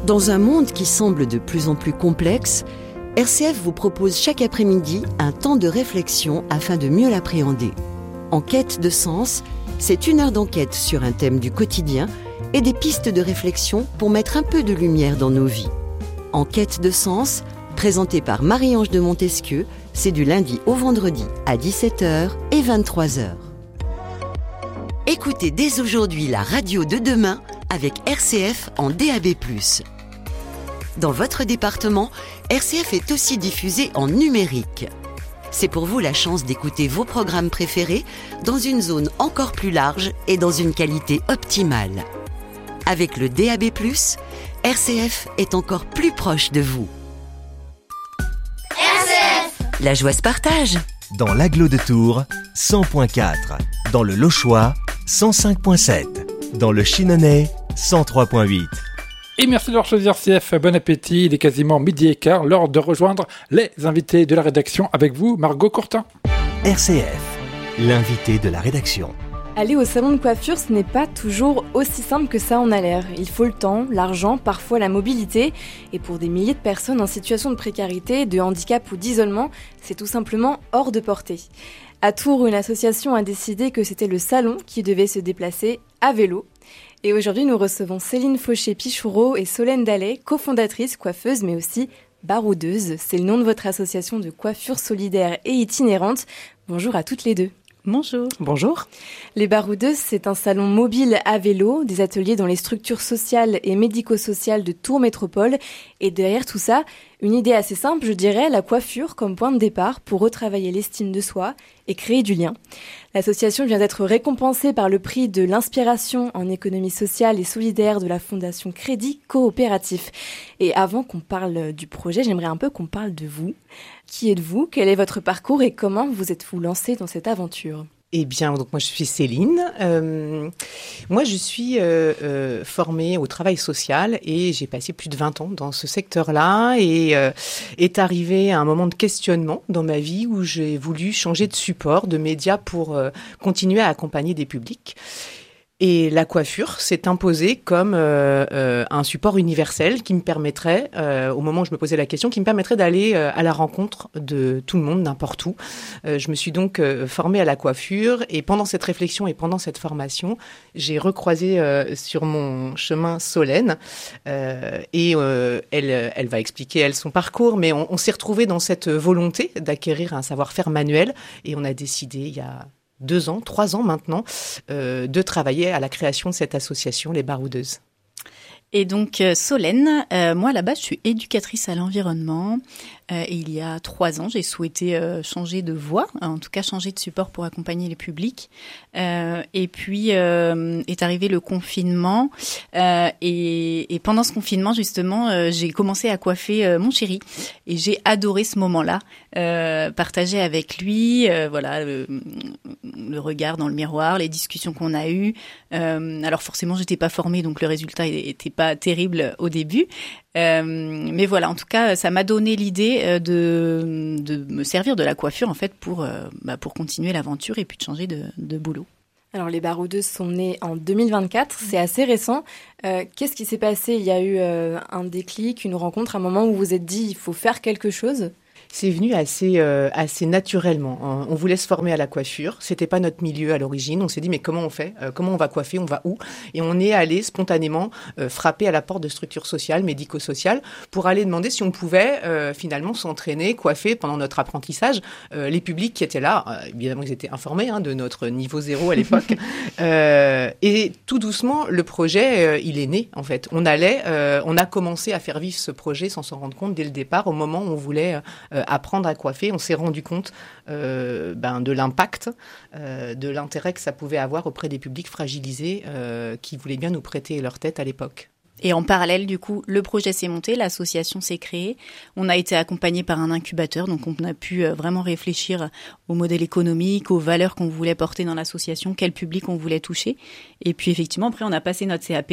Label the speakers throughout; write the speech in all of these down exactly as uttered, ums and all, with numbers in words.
Speaker 1: Dans un monde qui semble de plus en plus complexe, R C F vous propose chaque après-midi un temps de réflexion afin de mieux l'appréhender. En quête de sens, c'est une heure d'enquête sur un thème du quotidien et des pistes de réflexion pour mettre un peu de lumière dans nos vies. En quête de sens, présenté par Marie-Ange de Montesquieu, c'est du lundi au vendredi à dix-sept heures et vingt-trois heures. Écoutez dès aujourd'hui la radio de demain avec R C F en D A B plus. Dans votre département, R C F est aussi diffusé en numérique. C'est pour vous la chance d'écouter vos programmes préférés dans une zone encore plus large et dans une qualité optimale. Avec le D A B plus, R C F est encore plus proche de vous.
Speaker 2: R C F,
Speaker 1: la joie se partage.
Speaker 3: Dans l'Agglo de Tours, cent virgule quatre. Dans le Lochois, cent cinq virgule sept. Dans le Chinonais, cent trois virgule huit.
Speaker 4: Et merci d'avoir choisi R C F. Bon appétit, il est quasiment midi et quart, l'heure de rejoindre les invités de la rédaction avec vous, Margot Courtin.
Speaker 3: R C F, l'invité de la rédaction.
Speaker 5: Aller au salon de coiffure, ce n'est pas toujours aussi simple que ça en a l'air. Il faut le temps, l'argent, parfois la mobilité. Et pour des milliers de personnes en situation de précarité, de handicap ou d'isolement, c'est tout simplement hors de portée. À Tours, une association a décidé que c'était le salon qui devait se déplacer à vélo. Et aujourd'hui, nous recevons Céline Fauché-Pichoureau et Solène Dallet, cofondatrice, coiffeuse, mais aussi baroudeuse. C'est le nom de votre association de coiffure solidaire et itinérante. Bonjour à toutes les deux.
Speaker 6: Bonjour.
Speaker 5: Bonjour. Les Baroudeuses, c'est un salon mobile à vélo, des ateliers dans les structures sociales et médico-sociales de Tours Métropole. Et derrière tout ça, une idée assez simple, je dirais, la coiffure comme point de départ pour retravailler l'estime de soi et créer du lien. L'association vient d'être récompensée par le prix de l'inspiration en économie sociale et solidaire de la Fondation Crédit Coopératif. Et avant qu'on parle du projet, j'aimerais un peu qu'on parle de vous. Qui êtes-vous ? Quel est votre parcours et comment vous êtes-vous lancé dans cette aventure ?
Speaker 6: Eh bien, donc moi je suis Céline. Euh, moi je suis euh, euh, formée au travail social et j'ai passé plus de vingt ans dans ce secteur-là et euh, est arrivé un moment de questionnement dans ma vie où j'ai voulu changer de support, de média pour euh, continuer à accompagner des publics. Et la coiffure s'est imposée comme euh, euh, un support universel qui me permettrait, euh, au moment où je me posais la question, qui me permettrait d'aller euh, à la rencontre de tout le monde, n'importe où. Euh, je me suis donc euh, formée à la coiffure et pendant cette réflexion et pendant cette formation, j'ai recroisé euh, sur mon chemin Solène euh, et euh, elle, elle va expliquer elle son parcours, mais on, on s'est retrouvés dans cette volonté d'acquérir un savoir-faire manuel et on a décidé il y a deux ans, trois ans maintenant, euh, de travailler à la création de cette association, les Baroudeuses.
Speaker 7: Et donc euh, Solène, euh, moi là-bas je suis éducatrice à l'environnement euh, et il y a trois ans j'ai souhaité euh, changer de voie, en tout cas changer de support pour accompagner les publics euh, et puis euh, est arrivé le confinement euh, et, et pendant ce confinement justement euh, j'ai commencé à coiffer euh, mon chéri et j'ai adoré ce moment-là, euh, partager avec lui euh, voilà le, le regard dans le miroir, les discussions qu'on a eues. Euh, alors forcément j'étais pas formée donc le résultat était pas terrible au début, euh, mais voilà, en tout cas, ça m'a donné l'idée de, de me servir de la coiffure en fait pour, euh, bah, pour continuer l'aventure et puis de changer de, de boulot.
Speaker 5: Alors les Baroudeuses sont nées en deux mille vingt-quatre, c'est assez récent. Euh, qu'est-ce qui s'est passé ? Il y a eu euh, un déclic, une rencontre, un moment où vous vous êtes dit il faut faire quelque chose ?
Speaker 6: C'est venu assez euh, assez naturellement. On voulait se former à la coiffure. C'était pas notre milieu à l'origine. On s'est dit mais comment on fait ? euh, Comment on va coiffer ? On va où ? Et on est allé spontanément euh, frapper à la porte de structures sociales, médico-sociales, pour aller demander si on pouvait euh, finalement s'entraîner, coiffer pendant notre apprentissage. Euh, les publics qui étaient là, euh, évidemment ils étaient informés hein, de notre niveau zéro à l'époque. euh, et tout doucement, le projet euh, il est né en fait. On allait, euh, on a commencé à faire vivre ce projet sans s'en rendre compte dès le départ, au moment où on voulait euh, apprendre à coiffer. On s'est rendu compte euh, ben, de l'impact, euh, de l'intérêt que ça pouvait avoir auprès des publics fragilisés euh, qui voulaient bien nous prêter leur tête à l'époque.
Speaker 7: Et en parallèle, du coup, le projet s'est monté, l'association s'est créée. On a été accompagné par un incubateur, donc on a pu vraiment réfléchir au modèle économique, aux valeurs qu'on voulait porter dans l'association, quel public on voulait toucher. Et puis effectivement, après, on a passé notre C A P.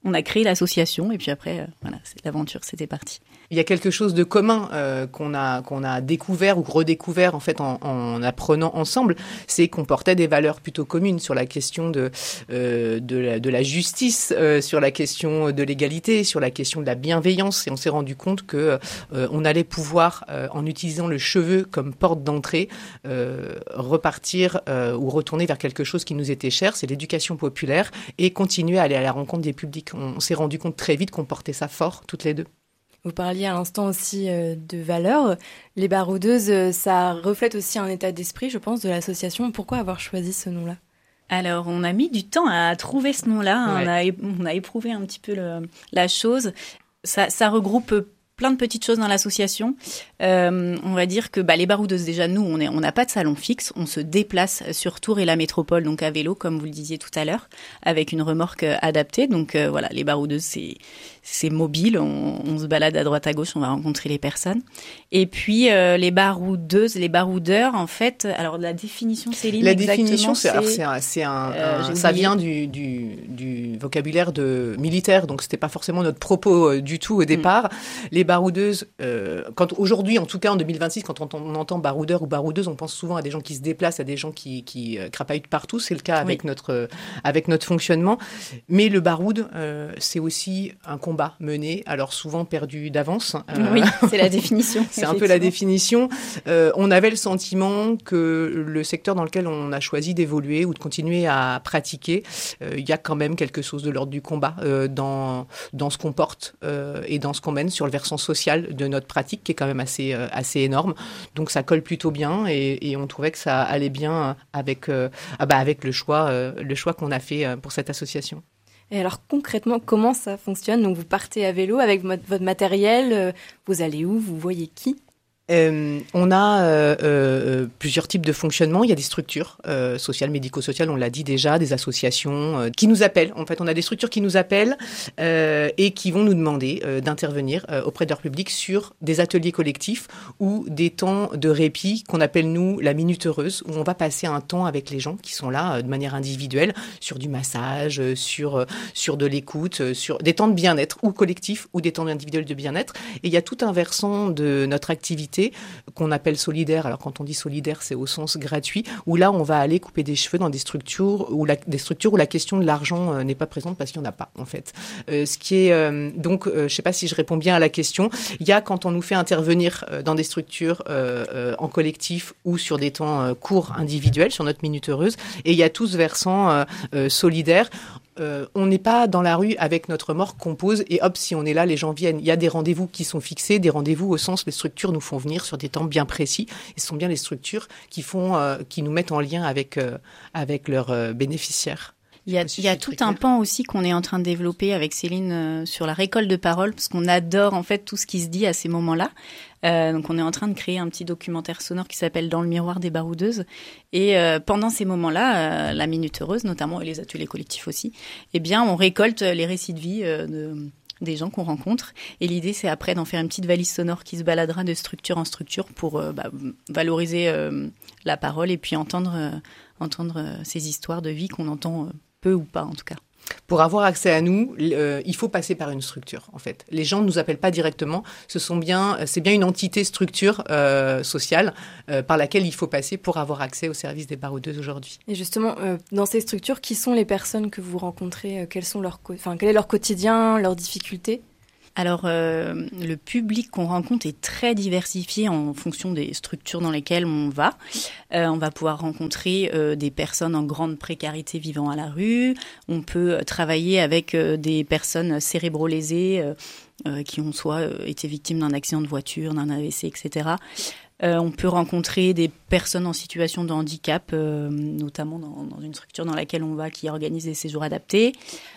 Speaker 7: on a créé l'association et puis après, euh, voilà, c'est, l'aventure, c'était parti.
Speaker 6: Il y a quelque chose de commun euh, qu'on a qu'on a découvert ou redécouvert en fait en, en apprenant ensemble, c'est qu'on portait des valeurs plutôt communes sur la question de euh, de, la, de la justice, euh, sur la question de l'égalité, sur la question de la bienveillance. Et on s'est rendu compte que euh, on allait pouvoir, euh, en utilisant le cheveu comme porte d'entrée, euh, repartir euh, ou retourner vers quelque chose qui nous était cher, c'est l'éducation populaire, et continuer à aller à la rencontre des publics. On, on s'est rendu compte très vite qu'on portait ça fort toutes les deux.
Speaker 5: Vous parliez à l'instant aussi euh, de valeurs. Les baroudeuses, euh, ça reflète aussi un état d'esprit, je pense, de l'association. Pourquoi avoir choisi ce nom-là ?
Speaker 7: Alors, on a mis du temps à trouver ce nom-là. Ouais. On, a, on a éprouvé un petit peu le, la chose. Ça, ça regroupe plein de petites choses dans l'association. Euh, on va dire que bah, les baroudeuses, déjà, nous, on est, on n'a pas de salon fixe. On se déplace sur Tours et la métropole, donc à vélo, comme vous le disiez tout à l'heure, avec une remorque adaptée. Donc euh, voilà, les baroudeuses, c'est, c'est mobile. On, on se balade à droite à gauche, on va rencontrer les personnes. Et puis, euh, les baroudeuses, les baroudeurs, en fait, alors la définition, Céline,
Speaker 6: la
Speaker 7: exactement,
Speaker 6: définition, c'est,
Speaker 7: c'est,
Speaker 6: c'est, un, c'est un,
Speaker 7: euh,
Speaker 6: un ça vient du, du, du vocabulaire de militaire, donc c'était pas forcément notre propos euh, du tout au départ. Mm. Les baroudeuses, euh, quand aujourd'hui, en tout cas en deux mille vingt-six, quand on, on entend baroudeur ou baroudeuse, on pense souvent à des gens qui se déplacent, à des gens qui, qui euh, crapahutent partout. C'est le cas avec oui. notre euh, avec notre fonctionnement. Mais le baroude, euh, c'est aussi un combat mené, alors souvent perdu d'avance.
Speaker 7: Euh, oui, c'est la définition.
Speaker 6: C'est un peu la définition. Euh, on avait le sentiment que le secteur dans lequel on a choisi d'évoluer ou de continuer à pratiquer, il euh, y a quand même quelque chose de l'ordre du combat euh, dans dans ce qu'on porte euh, et dans ce qu'on mène sur le versant social de notre pratique, qui est quand même assez euh, assez énorme. Donc ça colle plutôt bien et, et on trouvait que ça allait bien avec euh, ah bah avec le choix euh, le choix qu'on a fait euh, pour cette association.
Speaker 5: Et alors concrètement, comment ça fonctionne ? Donc vous partez à vélo avec votre matériel, euh, vous allez où ? Vous voyez qui ?
Speaker 6: Euh, on a euh, euh, plusieurs types de fonctionnement. Il y a des structures euh, sociales, médico-sociales, on l'a dit déjà, des associations euh, qui nous appellent. En fait, on a des structures qui nous appellent euh, et qui vont nous demander euh, d'intervenir euh, auprès de leur public sur des ateliers collectifs ou des temps de répit qu'on appelle, nous, la minute heureuse, où on va passer un temps avec les gens qui sont là euh, de manière individuelle, sur du massage, euh, sur, euh, sur de l'écoute, euh, sur des temps de bien-être ou collectifs ou des temps individuels de bien-être. Et il y a tout un versant de notre activité qu'on appelle solidaire. Alors quand on dit solidaire, c'est au sens gratuit, où là on va aller couper des cheveux dans des structures où la, des structures où la question de l'argent euh, n'est pas présente parce qu'il n'y en a pas en fait. Euh, ce qui est euh, donc, euh, je sais pas si je réponds bien à la question. Il y a quand on nous fait intervenir euh, dans des structures euh, euh, en collectif ou sur des temps euh, courts individuels, sur notre minute heureuse, et il y a tout ce versant euh, euh, solidaire. Euh, on n'est pas dans la rue avec notre remorque qu'on pose et hop, si on est là, les gens viennent. Il y a des rendez-vous qui sont fixés, des rendez-vous au sens les structures nous font venir sur des temps bien précis. Et ce sont bien les structures qui font, euh, qui nous mettent en lien avec euh, avec leurs euh, bénéficiaires.
Speaker 7: Il y a, il y a tout un pan aussi qu'on est en train de développer avec Céline euh, sur la récolte de parole, parce qu'on adore en fait tout ce qui se dit à ces moments-là. Euh, donc on est en train de créer un petit documentaire sonore qui s'appelle Dans le miroir des baroudeuses. Et euh, pendant ces moments-là, euh, la Minute Heureuse notamment, et les ateliers collectifs aussi, eh bien on récolte les récits de vie euh, de, des gens qu'on rencontre. Et l'idée, c'est après d'en faire une petite valise sonore qui se baladera de structure en structure pour euh, bah, valoriser euh, la parole et puis entendre, euh, entendre euh, ces histoires de vie qu'on entend euh, peu ou pas en tout cas.
Speaker 6: Pour avoir accès à nous, euh, il faut passer par une structure, en fait. Les gens ne nous appellent pas directement. Ce sont bien, c'est bien une entité structure euh, sociale euh, par laquelle il faut passer pour avoir accès au service des baroudeuses aujourd'hui.
Speaker 5: Et justement, euh, dans ces structures, qui sont les personnes que vous rencontrez ? Quels sont leurs, enfin, quel est leur quotidien, leurs difficultés ?
Speaker 7: Alors, euh, le public qu'on rencontre est très diversifié en fonction des structures dans lesquelles on va. Euh, on va pouvoir rencontrer euh, des personnes en grande précarité vivant à la rue. On peut travailler avec euh, des personnes cérébro-lésées euh, euh, qui ont soit euh, été victimes d'un accident de voiture, d'un A V C, et cetera. Euh, on peut rencontrer des personnes en situation de handicap, euh, notamment dans, dans une structure dans laquelle on va qui organise des séjours adaptés.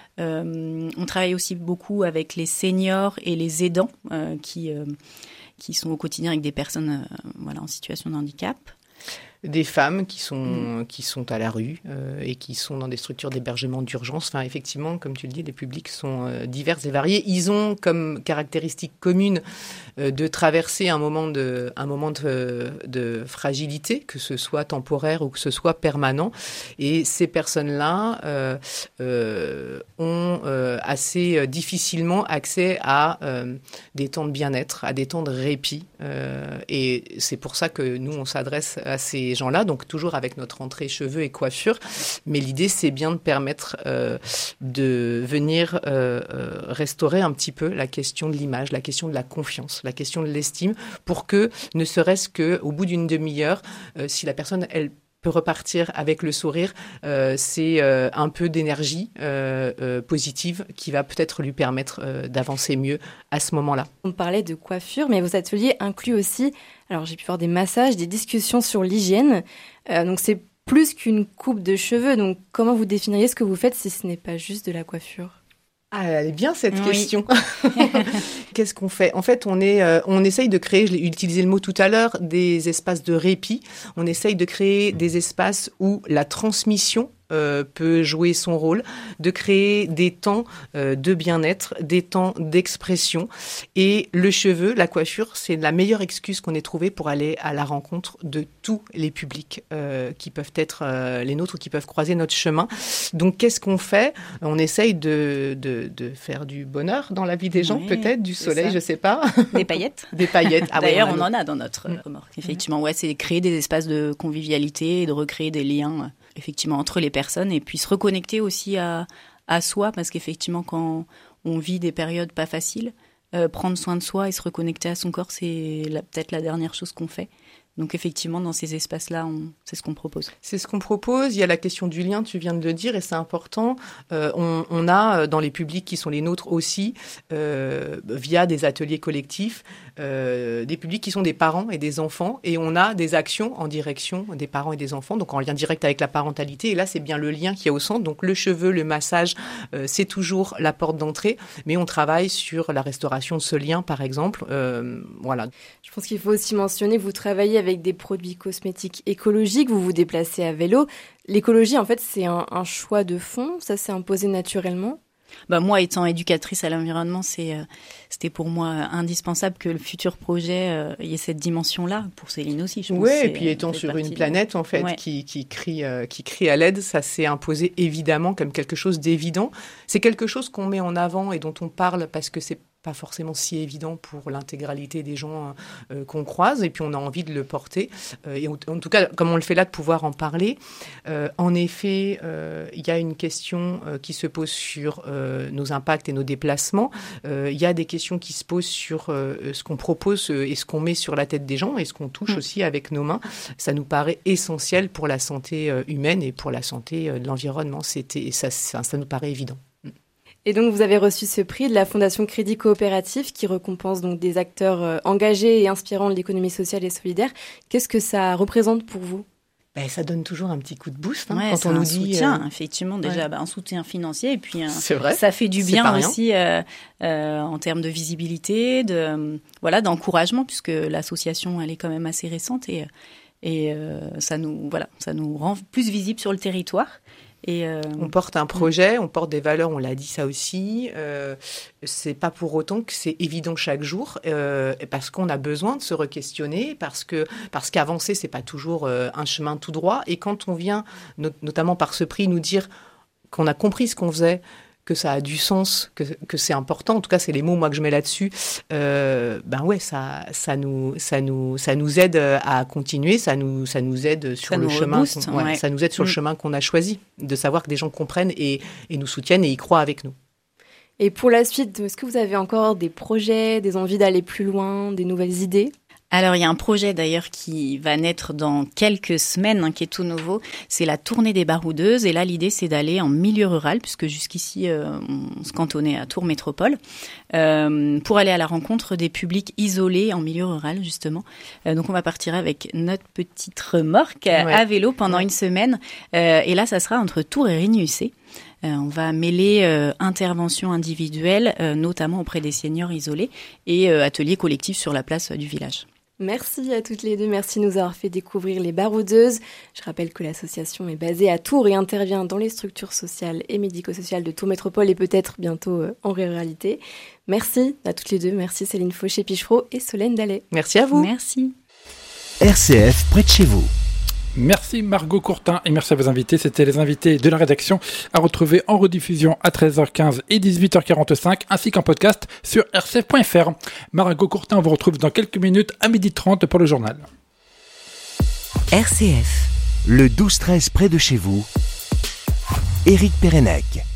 Speaker 7: Euh, on travaille aussi beaucoup avec les seniors et les aidants euh, qui, euh, qui sont au quotidien avec des personnes euh, voilà, en situation de handicap.
Speaker 6: des femmes qui sont, mmh. qui sont à la rue euh, et qui sont dans des structures d'hébergement d'urgence. Enfin, effectivement, comme tu le dis, les publics sont euh, divers et variés. Ils ont comme caractéristique commune euh, de traverser un moment, de, un moment de, de fragilité, que ce soit temporaire ou que ce soit permanent. Et ces personnes-là euh, euh, ont euh, assez difficilement accès à euh, des temps de bien-être, à des temps de répit. Euh, et c'est pour ça que nous, on s'adresse à ces gens-là, donc toujours avec notre entrée cheveux et coiffure. Mais l'idée, c'est bien de permettre euh, de venir euh, euh, restaurer un petit peu la question de l'image, la question de la confiance, la question de l'estime, pour que, ne serait-ce qu'au bout d'une demi-heure, euh, si la personne, elle peut repartir avec le sourire, euh, c'est euh, un peu d'énergie euh, euh, positive qui va peut-être lui permettre euh, d'avancer mieux à ce moment-là.
Speaker 5: On parlait de coiffure, mais vos ateliers incluent aussi, alors j'ai pu voir des massages, des discussions sur l'hygiène, euh, donc c'est plus qu'une coupe de cheveux, donc comment vous définiriez ce que vous faites si ce n'est pas juste de la coiffure ?
Speaker 6: Ah, elle est bien cette
Speaker 7: oui.
Speaker 6: question. Qu'est-ce qu'on fait ? En fait, on est, euh, on essaye de créer, je l'ai utilisé le mot tout à l'heure, des espaces de répit. On essaye de créer des espaces où la transmission Euh, peut jouer son rôle, de créer des temps euh, de bien-être, des temps d'expression. Et le cheveu, la coiffure, c'est la meilleure excuse qu'on ait trouvée pour aller à la rencontre de tous les publics euh, qui peuvent être euh, les nôtres ou qui peuvent croiser notre chemin. Donc, qu'est-ce qu'on fait ? On essaye de, de, de faire du bonheur dans la vie des gens, oui, peut-être, du soleil, je sais pas.
Speaker 7: Des paillettes.
Speaker 6: Des paillettes. Ah
Speaker 7: D'ailleurs,
Speaker 6: ouais, on,
Speaker 7: on en a dans notre mmh. remorque. Effectivement, ouais, c'est créer des espaces de convivialité et de recréer des liens effectivement entre les personnes et puis se reconnecter aussi à, à soi parce qu'effectivement quand on vit des périodes pas faciles, euh, prendre soin de soi et se reconnecter à son corps, c'est la, peut-être la dernière chose qu'on fait. Donc effectivement, dans ces espaces-là, on, c'est ce qu'on propose.
Speaker 6: C'est ce qu'on propose. Il y a la question du lien, tu viens de le dire, et c'est important. Euh, on, on a dans les publics qui sont les nôtres aussi, euh, via des ateliers collectifs, euh, des publics qui sont des parents et des enfants, et on a des actions en direction des parents et des enfants, donc en lien direct avec la parentalité. Et là, c'est bien le lien qui est au centre. Donc le cheveu, le massage, euh, c'est toujours la porte d'entrée, mais on travaille sur la restauration de ce lien, par exemple. Euh, voilà.
Speaker 5: Je pense qu'il faut aussi mentionner, vous travaillez avec des produits cosmétiques écologiques, vous vous déplacez à vélo. L'écologie, en fait, c'est un, un choix de fond, ça s'est imposé naturellement ?
Speaker 7: Bah moi, étant éducatrice à l'environnement, c'est, euh, c'était pour moi indispensable que le futur projet euh, y ait cette dimension-là, pour Céline aussi, je pense.
Speaker 6: Oui, et puis étant sur une planète, en fait, ouais. qui, qui, crie, euh, qui crie à l'aide, ça s'est imposé évidemment comme quelque chose d'évident. C'est quelque chose qu'on met en avant et dont on parle parce que c'est pas forcément si évident pour l'intégralité des gens euh, qu'on croise, et puis on a envie de le porter, euh, et en, en tout cas, comme on le fait là, de pouvoir en parler. Euh, en effet, euh, il y a une question euh, qui se pose sur euh, nos impacts et nos déplacements. Euh, il y a des questions qui se posent sur euh, ce qu'on propose euh, et ce qu'on met sur la tête des gens, et ce qu'on touche mmh. aussi avec nos mains. Ça nous paraît essentiel pour la santé euh, humaine et pour la santé euh, de l'environnement. C'était, ça, ça, ça nous paraît évident.
Speaker 5: Et donc, vous avez reçu ce prix de la Fondation Crédit Coopératif qui récompense donc des acteurs euh, engagés et inspirants de l'économie sociale et solidaire. Qu'est-ce que ça représente pour vous ?
Speaker 6: Ben, ça donne toujours un petit coup de boost hein,
Speaker 7: ouais,
Speaker 6: quand on nous dit
Speaker 7: soutien,
Speaker 6: euh...
Speaker 7: effectivement déjà
Speaker 6: ouais.
Speaker 7: bah, un soutien financier et puis un,
Speaker 6: c'est vrai,
Speaker 7: ça fait du bien aussi euh, euh, en termes de visibilité, de voilà d'encouragement puisque l'association elle est quand même assez récente et et euh, ça nous voilà ça nous rend plus visibles sur le territoire. Et euh...
Speaker 6: on porte un projet, on porte des valeurs, on l'a dit ça aussi. Euh, c'est pas pour autant que c'est évident chaque jour, euh, parce qu'on a besoin de se re-questionner, parce que parce qu'avancer c'est pas toujours euh, un chemin tout droit. Et quand on vient, not- notamment par ce prix, nous dire qu'on a compris ce qu'on faisait, que ça a du sens, que, que c'est important. En tout cas, c'est les mots moi que je mets là-dessus. Euh, ben ouais, ça, ça nous, ça nous, ça nous aide à continuer. Ça nous, ça nous aide sur
Speaker 7: ça
Speaker 6: le
Speaker 7: nous
Speaker 6: chemin.
Speaker 7: Rebooste,
Speaker 6: qu'on, ouais,
Speaker 7: ouais.
Speaker 6: Ça nous aide sur mmh. le chemin qu'on a choisi, de savoir que des gens comprennent et, et nous soutiennent et y croient avec nous.
Speaker 5: Et pour la suite, est-ce que vous avez encore des projets, des envies d'aller plus loin, des nouvelles idées ?
Speaker 7: Alors, il y a un projet d'ailleurs qui va naître dans quelques semaines, hein, qui est tout nouveau. C'est la tournée des baroudeuses. Et là, l'idée, c'est d'aller en milieu rural, puisque jusqu'ici, euh, on se cantonnait à Tours Métropole, euh, pour aller à la rencontre des publics isolés en milieu rural, justement. Euh, donc, on va partir avec notre petite remorque ouais. à vélo pendant ouais. une semaine. Euh, et là, ça sera entre Tours et Rigny-U-C. Euh, on va mêler euh, interventions individuelles, euh, notamment auprès des seniors isolés, et euh, ateliers collectifs sur la place euh, du village.
Speaker 5: Merci à toutes les deux, merci de nous avoir fait découvrir les baroudeuses. Je rappelle que l'association est basée à Tours et intervient dans les structures sociales et médico-sociales de Tours Métropole et peut-être bientôt euh, en ruralité. Merci à toutes les deux, merci Céline Fauché-Pichereau et Solène Dallet.
Speaker 6: Merci à vous.
Speaker 7: Merci.
Speaker 3: R C F près de chez vous.
Speaker 4: Merci Margot Courtin et merci à vos invités. C'était les invités de la rédaction à retrouver en rediffusion à treize heures quinze et dix-huit heures quarante-cinq ainsi qu'en podcast sur r c f point f r. Margot Courtin, on vous retrouve dans quelques minutes à midi trente pour le journal.
Speaker 3: R C F, le douze treize près de chez vous. Éric Pérenec.